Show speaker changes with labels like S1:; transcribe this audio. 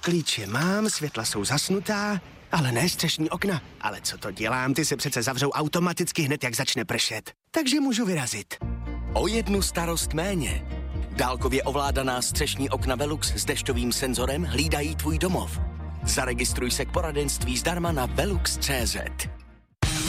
S1: Klíče mám, světla jsou zasnutá, ale ne střešní okna. Ale co to dělám, ty se přece zavřou automaticky hned, jak začne pršet. Takže můžu vyrazit.
S2: O jednu starost méně. Dálkově ovládaná střešní okna Velux s dešťovým senzorem hlídají tvůj domov. Zaregistruj se k poradenství zdarma na velux.cz.